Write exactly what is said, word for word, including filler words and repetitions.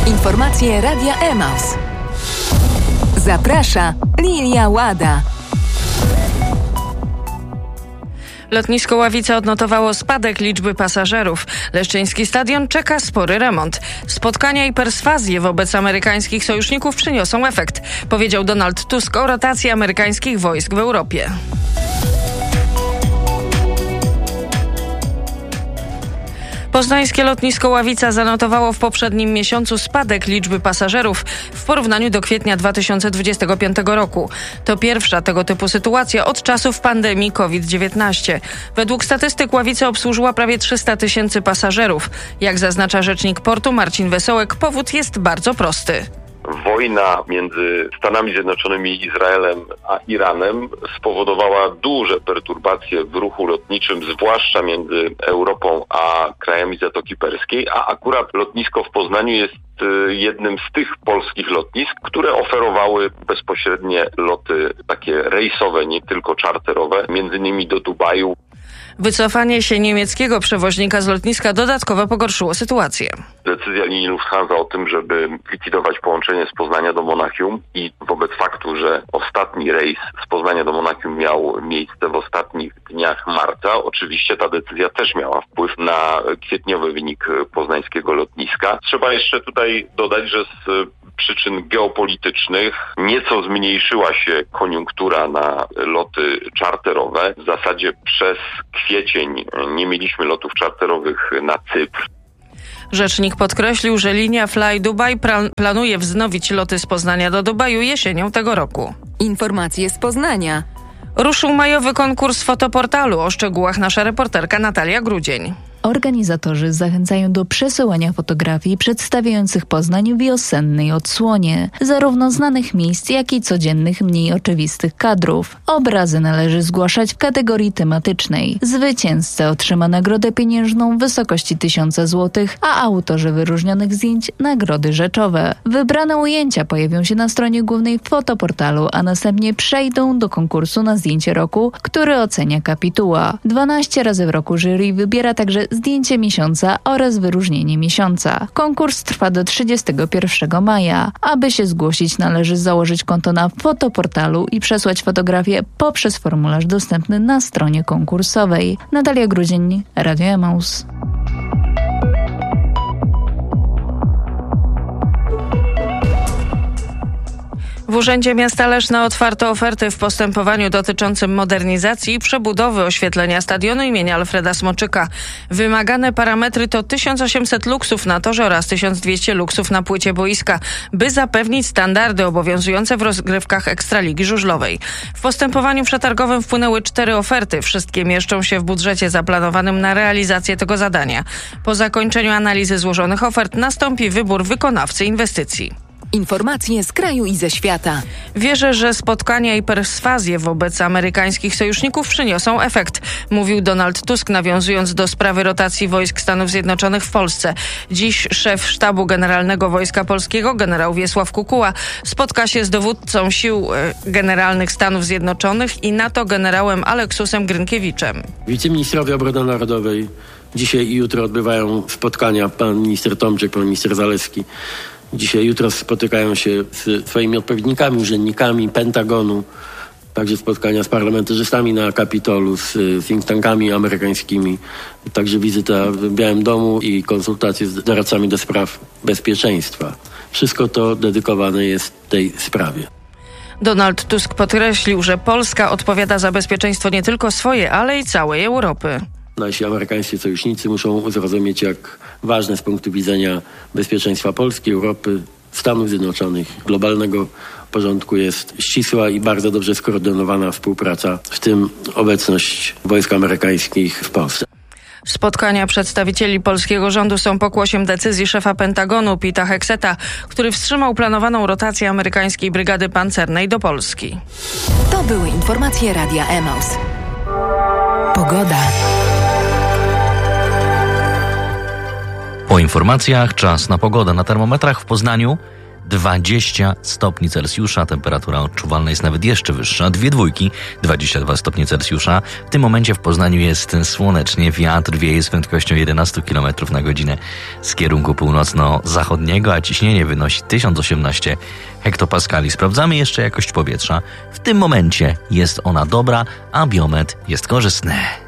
Informacje Radia Emaus. Zaprasza Lilia Łada. Lotnisko Ławica odnotowało spadek liczby pasażerów. Leszczyński Stadion czeka spory remont. Spotkania i perswazje wobec amerykańskich sojuszników przyniosą efekt, powiedział Donald Tusk o rotacji amerykańskich wojsk w Europie. Poznańskie lotnisko Ławica zanotowało w poprzednim miesiącu spadek liczby pasażerów w porównaniu do kwietnia dwa tysiące dwudziestego piątego roku. To pierwsza tego typu sytuacja od czasów pandemii kowid dziewiętnaście. Według statystyk Ławica obsłużyła prawie trzysta tysięcy pasażerów. Jak zaznacza rzecznik portu Marcin Wesołek, powód jest bardzo prosty. Wojna między Stanami Zjednoczonymi, Izraelem a Iranem spowodowała duże perturbacje w ruchu lotniczym, zwłaszcza między Europą a krajami Zatoki Perskiej, a akurat lotnisko w Poznaniu jest jednym z tych polskich lotnisk, które oferowały bezpośrednie loty takie rejsowe, nie tylko czarterowe, między innymi do Dubaju. Wycofanie się niemieckiego przewoźnika z lotniska dodatkowo pogorszyło sytuację. Decyzja linii Lufthansa o tym, żeby likwidować połączenie z Poznania do Monachium i wobec faktu, że ostatni rejs z Poznania do Monachium miał miejsce w ostatnich dniach marca, oczywiście ta decyzja też miała wpływ na kwietniowy wynik poznańskiego lotniska. Trzeba jeszcze tutaj dodać, że z przyczyn geopolitycznych nieco zmniejszyła się koniunktura na loty czarterowe. W zasadzie przez kwiecień nie mieliśmy lotów czarterowych na Cypr. Rzecznik podkreślił, że linia Fly Dubai pra- planuje wznowić loty z Poznania do Dubaju jesienią tego roku. Informacje z Poznania. Ruszył majowy konkurs fotoportalu. O szczegółach nasza reporterka Natalia Grudzień. Organizatorzy zachęcają do przesyłania fotografii przedstawiających Poznań w wiosennej odsłonie, zarówno znanych miejsc, jak i codziennych, mniej oczywistych kadrów. Obrazy należy zgłaszać w kategorii tematycznej. Zwycięzca otrzyma nagrodę pieniężną w wysokości tysiąca złotych, a autorzy wyróżnionych zdjęć nagrody rzeczowe. Wybrane ujęcia pojawią się na stronie głównej fotoportalu, a następnie przejdą do konkursu na zdjęcie roku, który ocenia kapituła. dwanaście razy w roku jury wybiera także zdjęcie miesiąca oraz wyróżnienie miesiąca. Konkurs trwa do trzydziestego pierwszego maja. Aby się zgłosić, należy założyć konto na fotoportalu i przesłać fotografię poprzez formularz dostępny na stronie konkursowej. Natalia Grudzień, Radio Emaus. W Urzędzie Miasta Leszna otwarto oferty w postępowaniu dotyczącym modernizacji i przebudowy oświetlenia stadionu imienia Alfreda Smoczyka. Wymagane parametry to tysiąc osiemset luksów na torze oraz tysiąc dwieście luksów na płycie boiska, by zapewnić standardy obowiązujące w rozgrywkach Ekstraligi Żużlowej. W postępowaniu przetargowym wpłynęły cztery oferty. Wszystkie mieszczą się w budżecie zaplanowanym na realizację tego zadania. Po zakończeniu analizy złożonych ofert nastąpi wybór wykonawcy inwestycji. Informacje z kraju i ze świata. Wierzę, że spotkania i perswazje wobec amerykańskich sojuszników przyniosą efekt, mówił Donald Tusk, nawiązując do sprawy rotacji wojsk Stanów Zjednoczonych w Polsce. Dziś szef Sztabu Generalnego Wojska Polskiego, generał Wiesław Kukuła, spotka się z dowódcą sił generalnych Stanów Zjednoczonych i NATO generałem Aleksusem Grynkiewiczem. Wiceministrowie Obrony Narodowej dzisiaj i jutro odbywają spotkania. Pan minister Tomczyk, pan minister Zalewski. Dzisiaj, jutro spotykają się z swoimi odpowiednikami, urzędnikami Pentagonu, także spotkania z parlamentarzystami na Kapitolu, z think tankami amerykańskimi, także wizyta w Białym Domu i konsultacje z doradcami do spraw bezpieczeństwa. Wszystko to dedykowane jest tej sprawie. Donald Tusk podkreślił, że Polska odpowiada za bezpieczeństwo nie tylko swoje, ale i całej Europy. Nasi amerykańscy sojusznicy muszą zrozumieć, jak ważne z punktu widzenia bezpieczeństwa Polski, Europy, Stanów Zjednoczonych, globalnego porządku jest ścisła i bardzo dobrze skoordynowana współpraca, w tym obecność wojsk amerykańskich w Polsce. Spotkania przedstawicieli polskiego rządu są pokłosiem decyzji szefa Pentagonu Pita Hexeta, który wstrzymał planowaną rotację amerykańskiej brygady pancernej do Polski. To były informacje Radia Emaus. Pogoda. Po informacjach czas na pogodę. Na termometrach w Poznaniu dwadzieścia stopni Celsjusza. Temperatura odczuwalna jest nawet jeszcze wyższa. Dwie dwójki, dwadzieścia dwa stopnie Celsjusza. W tym momencie w Poznaniu jest słonecznie. Wiatr wieje z prędkością jedenaście kilometrów na godzinę z kierunku północno-zachodniego, a ciśnienie wynosi tysiąc osiemnaście hektopaskali. Sprawdzamy jeszcze jakość powietrza. W tym momencie jest ona dobra, a biometr jest korzystny.